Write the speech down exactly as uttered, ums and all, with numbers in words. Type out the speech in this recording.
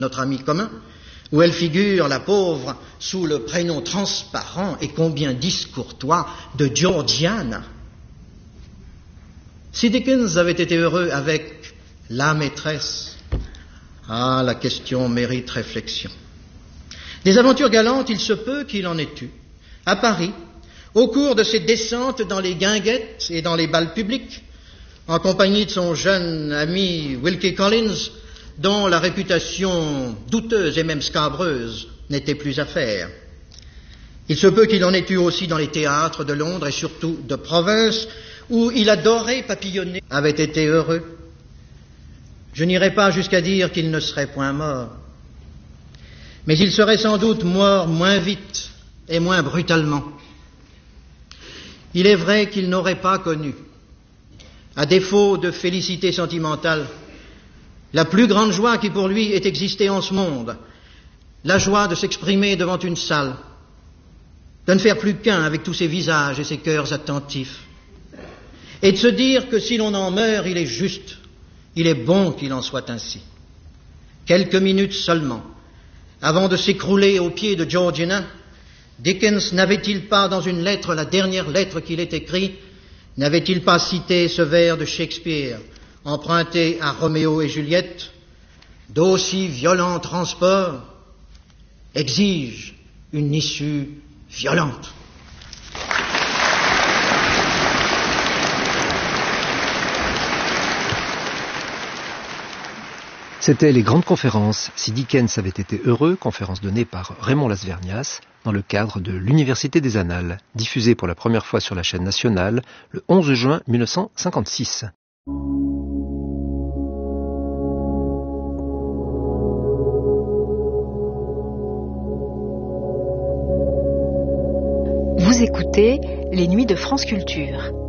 notre ami commun, où elle figure, la pauvre, sous le prénom transparent et combien discourtois de Georgiana. Si Dickens avait été heureux avec la maîtresse, ah, la question mérite réflexion. Des aventures galantes, il se peut qu'il en ait eu. À Paris, au cours de ses descentes dans les guinguettes et dans les bals publics, en compagnie de son jeune ami Wilkie Collins, dont la réputation douteuse et même scabreuse n'était plus à faire. Il se peut qu'il en ait eu aussi dans les théâtres de Londres et surtout de province, où il adorait papillonner, avait été heureux. Je n'irai pas jusqu'à dire qu'il ne serait point mort, mais il serait sans doute mort moins vite et moins brutalement. Il est vrai qu'il n'aurait pas connu, à défaut de félicité sentimentale, la plus grande joie qui pour lui ait existé en ce monde, la joie de s'exprimer devant une salle, de ne faire plus qu'un avec tous ces visages et ces cœurs attentifs, et de se dire que si l'on en meurt, il est juste, il est bon qu'il en soit ainsi. Quelques minutes seulement, avant de s'écrouler aux pieds de Georgiana, Dickens n'avait-il pas, dans une lettre, la dernière lettre qu'il ait écrite, n'avait-il pas cité ce vers de Shakespeare, emprunté à Roméo et Juliette, d'aussi violents transports exige une issue violente. C'était les grandes conférences. Si Dickens avait été heureux, conférence donnée par Raymond Lasvernias dans le cadre de l'Université des Annales, diffusée pour la première fois sur la chaîne nationale le onze juin mille neuf cent cinquante-six. Vous écoutez Les Nuits de France Culture.